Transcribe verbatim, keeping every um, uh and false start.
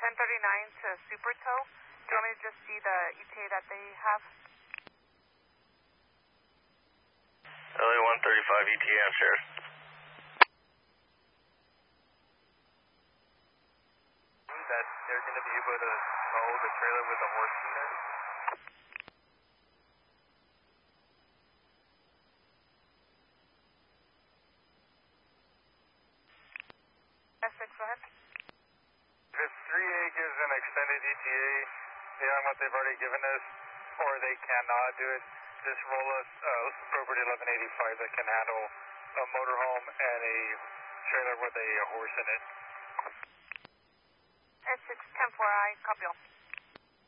ten thirty-nine to Super Tow. Do you want me to just see the E T A that they have? L A one thirty-five E T A, I'm sure. That they're going to be able to tow the trailer with a horse in there? S six, go ahead. If three A gives an extended E T A beyond what they've already given us, or they cannot do it, just roll us uh, appropriate eleven eighty-five that can handle a motorhome and a trailer with a horse in it. S six, ten four, I copy all.